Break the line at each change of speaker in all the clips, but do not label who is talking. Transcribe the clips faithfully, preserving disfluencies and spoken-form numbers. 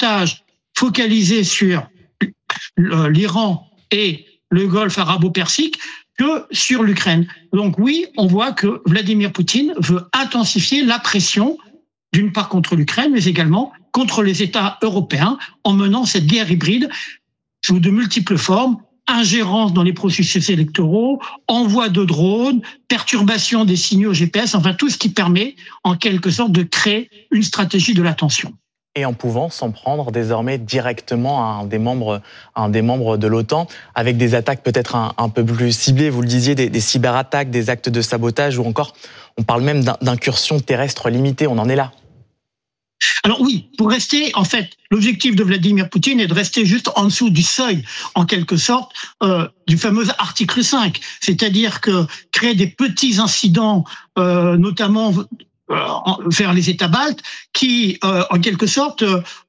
davantage focalisé sur l'Iran et le Golfe arabo-persique que sur l'Ukraine. Donc oui, on voit que Vladimir Poutine veut intensifier la pression, d'une part contre l'Ukraine, mais également contre les États européens, en menant cette guerre hybride sous de multiples formes: ingérence dans les processus électoraux, envoi de drones, perturbation des signaux G P S, enfin tout ce qui permet en quelque sorte de créer une stratégie de la tension.
Et en pouvant s'en prendre désormais directement à un des membres, à un des membres de l'OTAN, avec des attaques peut-être un, un peu plus ciblées, vous le disiez, des, des cyberattaques, des actes de sabotage, ou encore, on parle même d'incursions terrestres limitées, on en est là.
Alors oui, pour rester, en fait, l'objectif de Vladimir Poutine est de rester juste en dessous du seuil, en quelque sorte, euh, du fameux article cinq, c'est-à-dire que créer des petits incidents, euh, notamment vers les États baltes, qui, euh, en quelque sorte,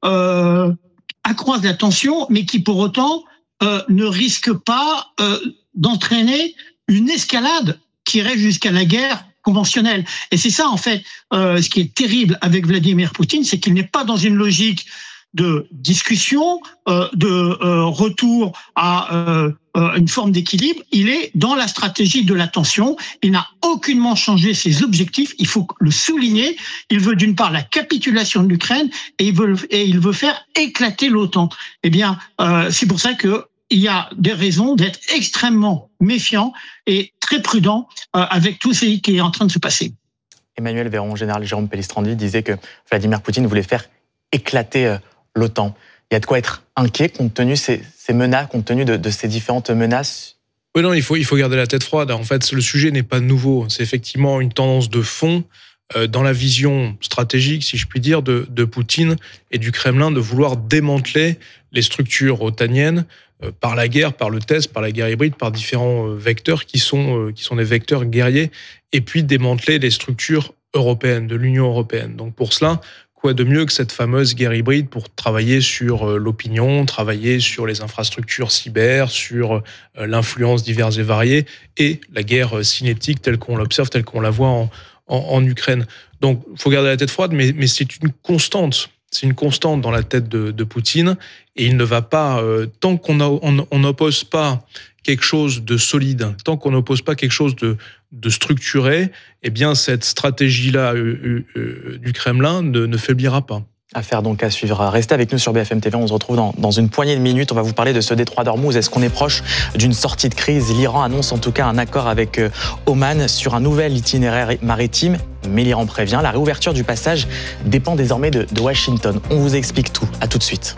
euh, accroissent la tension, mais qui, pour autant, euh, ne risquent pas euh, d'entraîner une escalade qui irait jusqu'à la guerre conventionnelle. Et c'est ça, en fait, euh, ce qui est terrible avec Vladimir Poutine, c'est qu'il n'est pas dans une logique de discussion, euh, de euh, retour à euh, une forme d'équilibre. Il est dans la stratégie de la tension. Il n'a aucunement changé ses objectifs. Il faut le souligner. Il veut d'une part la capitulation de l'Ukraine et il veut, et il veut faire éclater l'OTAN. Eh bien, euh, c'est pour ça que il y a des raisons d'être extrêmement méfiant et très prudent euh, avec tout ce qui est en train de se passer.
Emmanuel Véron, général Jérôme Pellistrandi, disait que Vladimir Poutine voulait faire éclater euh, l'OTAN. Il y a de quoi être inquiet compte tenu de ces, ces menaces, compte tenu de, de ces différentes menaces.
Oui, non, il faut, il faut garder la tête froide. En fait, le sujet n'est pas nouveau. C'est effectivement une tendance de fond euh, dans la vision stratégique, si je puis dire, de, de Poutine et du Kremlin de vouloir démanteler les structures otaniennes euh, par la guerre, par le test, par la guerre hybride, par différents euh, vecteurs qui sont, euh, qui sont des vecteurs guerriers, et puis démanteler les structures européennes, de l'Union européenne. Donc pour cela, quoi de mieux que cette fameuse guerre hybride pour travailler sur l'opinion, travailler sur les infrastructures cyber, sur l'influence diverses et variées, et la guerre cinétique telle qu'on l'observe, telle qu'on la voit en, en, en Ukraine. Donc, il faut garder la tête froide, mais, mais c'est une constante. C'est une constante dans la tête de, de Poutine, et il ne va pas, euh, tant qu'on n'oppose pas quelque chose de solide, tant qu'on n'oppose pas quelque chose de, de structuré, eh bien cette stratégie-là euh, euh, du Kremlin ne, ne faiblira pas.
Affaire donc à suivre. Restez avec nous sur B F M T V, on se retrouve dans, dans une poignée de minutes. On va vous parler de ce détroit d'Ormuz. Est-ce qu'on est proche d'une sortie de crise? L'Iran annonce en tout cas un accord avec Oman sur un nouvel itinéraire maritime. Mais l'Iran prévient, la réouverture du passage dépend désormais de, de Washington. On vous explique tout. À tout de suite.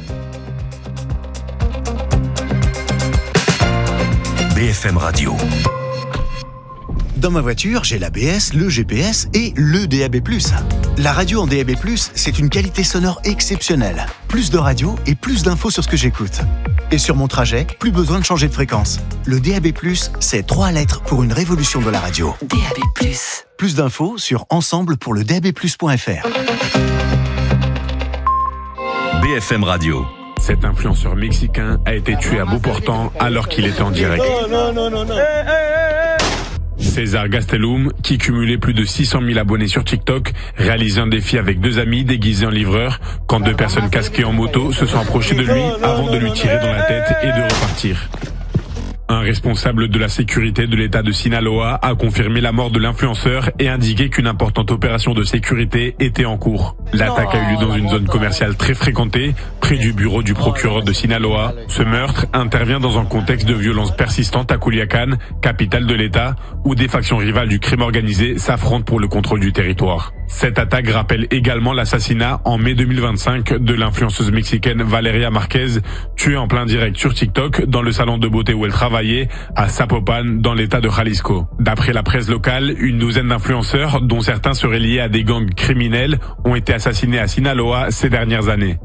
B F M Radio. Dans ma voiture, j'ai l'A B S, le G P S et le D A B plus. La radio en D A B plus, c'est une qualité sonore exceptionnelle. Plus de radio et plus d'infos sur ce que j'écoute. Et sur mon trajet, plus besoin de changer de fréquence. Le D A B plus, c'est trois lettres pour une révolution de la radio.
D A B plus.
Plus d'infos sur ensemble pour le D A B plus point F R.
B F M Radio. Cet influenceur mexicain a été tué à bout portant alors qu'il était en direct.
Non, non, non, non. Hey, hey, hey.
César Gastelum, qui cumulait plus de six cent mille abonnés sur TikTok, réalisait un défi avec deux amis déguisés en livreurs quand deux personnes casquées en moto se sont approchées de lui avant de lui tirer dans la tête et de repartir. Un responsable de la sécurité de l'État de Sinaloa a confirmé la mort de l'influenceur et indiqué qu'une importante opération de sécurité était en cours. L'attaque a eu lieu dans une zone commerciale très fréquentée, près du bureau du procureur de Sinaloa. Ce meurtre intervient dans un contexte de violence persistante à Culiacán, capitale de l'État, où des factions rivales du crime organisé s'affrontent pour le contrôle du territoire. Cette attaque rappelle également l'assassinat en mai deux mille vingt-cinq de l'influenceuse mexicaine Valeria Marquez, tuée en plein direct sur TikTok dans le salon de beauté où elle travaillait à Zapopan dans l'état de Jalisco. D'après la presse locale, une douzaine d'influenceurs, dont certains seraient liés à des gangs criminels, ont été assassinés à Sinaloa ces dernières années.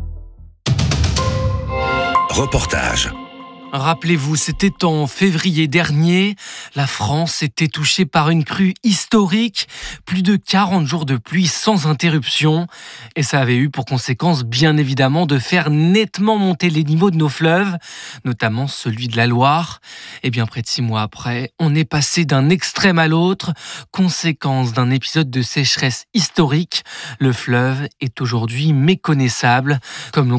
Reportage.
Rappelez-vous, c'était en février dernier. La France était touchée par une crue historique. Plus de quarante jours de pluie sans interruption. Et ça avait eu pour conséquence, bien évidemment, de faire nettement monter les niveaux de nos fleuves, notamment celui de la Loire. Et bien près de six mois après, on est passé d'un extrême à l'autre. Conséquence d'un épisode de sécheresse historique, le fleuve est aujourd'hui méconnaissable, comme l'ont